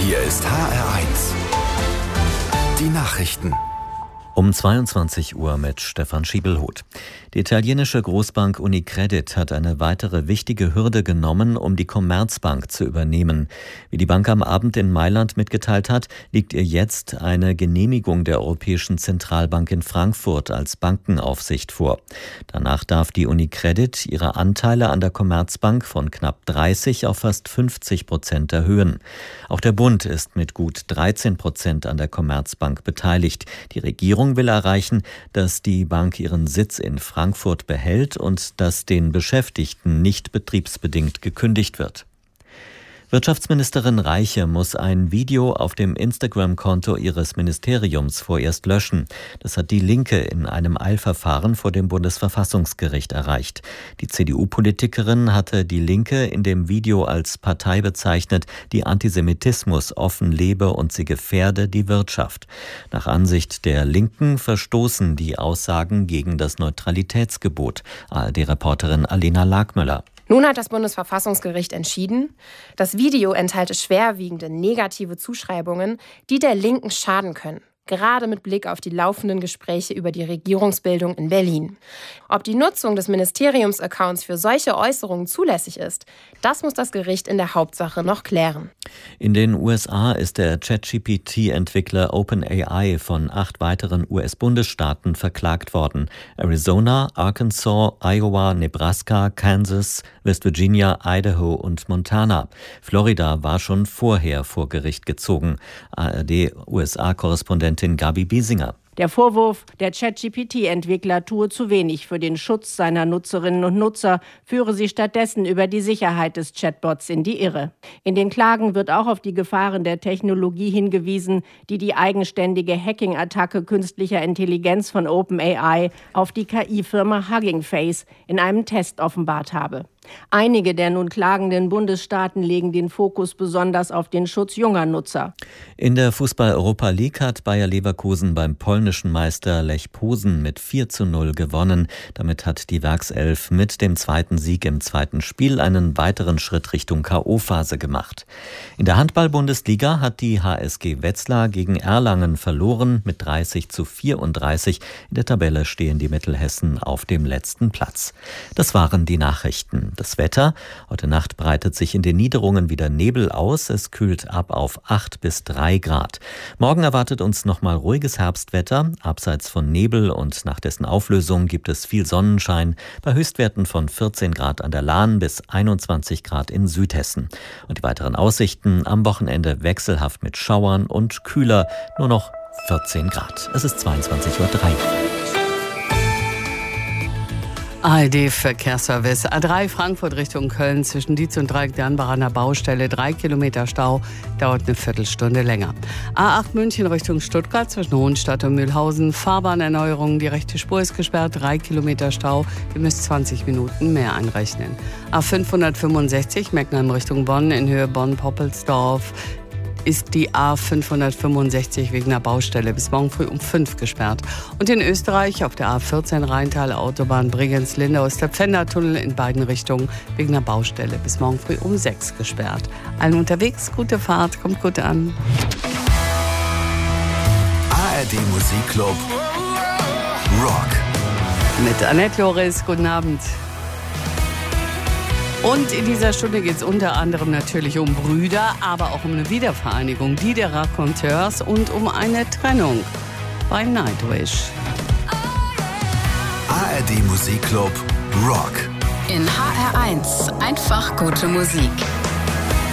Hier ist HR1. Die Nachrichten. Um 22 Uhr mit Stefan Schiebelhuth. Die italienische Großbank Unicredit hat eine weitere wichtige Hürde genommen, um die Commerzbank zu übernehmen. Wie die Bank am Abend in Mailand mitgeteilt hat, liegt ihr jetzt eine Genehmigung der Europäischen Zentralbank in Frankfurt als Bankenaufsicht vor. Danach darf die Unicredit ihre Anteile an der Commerzbank von knapp 30 auf fast 50% erhöhen. Auch der Bund ist mit gut 13% an der Commerzbank beteiligt. Die Regierung will erreichen, dass die Bank ihren Sitz in Frankfurt behält und dass den Beschäftigten nicht betriebsbedingt gekündigt wird. Wirtschaftsministerin Reiche muss ein Video auf dem Instagram-Konto ihres Ministeriums vorerst löschen. Das hat die Linke in einem Eilverfahren vor dem Bundesverfassungsgericht erreicht. Die CDU-Politikerin hatte die Linke in dem Video als Partei bezeichnet, die Antisemitismus offen lebe und sie gefährde die Wirtschaft. Nach Ansicht der Linken verstoßen die Aussagen gegen das Neutralitätsgebot. ARD-Reporterin Alena Lagmöller. Nun hat das Bundesverfassungsgericht entschieden, das Video enthalte schwerwiegende negative Zuschreibungen, die der Linken schaden können. Gerade mit Blick auf die laufenden Gespräche über die Regierungsbildung in Berlin. Ob die Nutzung des Ministeriums-Accounts für solche Äußerungen zulässig ist, das muss das Gericht in der Hauptsache noch klären. In den USA ist der ChatGPT-Entwickler OpenAI von 8 weiteren US-Bundesstaaten verklagt worden. Arizona, Arkansas, Iowa, Nebraska, Kansas, West Virginia, Idaho und Montana. Florida war schon vorher vor Gericht gezogen. ARD-USA-Korrespondentin Gabi Biesinger. Der Vorwurf, der ChatGPT-Entwickler tue zu wenig für den Schutz seiner Nutzerinnen und Nutzer, führe sie stattdessen über die Sicherheit des Chatbots in die Irre. In den Klagen wird auch auf die Gefahren der Technologie hingewiesen, die die eigenständige Hacking-Attacke künstlicher Intelligenz von OpenAI auf die KI-Firma Hugging Face in einem Test offenbart habe. Einige der nun klagenden Bundesstaaten legen den Fokus besonders auf den Schutz junger Nutzer. In der Fußball-Europa League hat Bayer Leverkusen beim polnischen Meister Lech Posen mit 4:0 gewonnen. Damit hat die Werkself mit dem zweiten Sieg im zweiten Spiel einen weiteren Schritt Richtung K.O.-Phase gemacht. In der Handball-Bundesliga hat die HSG Wetzlar gegen Erlangen verloren mit 30:34. In der Tabelle stehen die Mittelhessen auf dem letzten Platz. Das waren die Nachrichten. Das Wetter: Heute Nacht breitet sich in den Niederungen wieder Nebel aus. Es kühlt ab auf 8 bis 3 Grad. Morgen erwartet uns nochmal ruhiges Herbstwetter. Abseits von Nebel und nach dessen Auflösung gibt es viel Sonnenschein bei Höchstwerten von 14 Grad an der Lahn bis 21 Grad in Südhessen. Und die weiteren Aussichten: am Wochenende wechselhaft mit Schauern und kühler, nur noch 14 Grad. Es ist 22:03 Uhr. ARD-Verkehrsservice. A3 Frankfurt Richtung Köln zwischen Dietz und Dreieck-Dernbach an der Baustelle. 3 Kilometer Stau, dauert eine Viertelstunde länger. A8 München Richtung Stuttgart zwischen Hohenstadt und Mühlhausen. Fahrbahnerneuerung, die rechte Spur ist gesperrt. 3 Kilometer Stau, ihr müsst 20 Minuten mehr einrechnen. A565 Meckenheim Richtung Bonn in Höhe Bonn-Poppelsdorf. Ist die A565 wegen einer Baustelle bis morgen früh um 5 gesperrt. Und in Österreich auf der A14 Rheintal-Autobahn Bregenz-Lindau ist der Pfändertunnel in beiden Richtungen wegen einer Baustelle bis morgen früh um 6 gesperrt. Allen unterwegs, gute Fahrt, kommt gut an. ARD Musikclub Rock. Mit Annette Loris, guten Abend. Und in dieser Stunde geht es unter anderem natürlich um Brüder, aber auch um eine Wiedervereinigung, die der Raconteurs, und um eine Trennung bei Nightwish. ARD Musikclub Rock. In HR1 einfach gute Musik.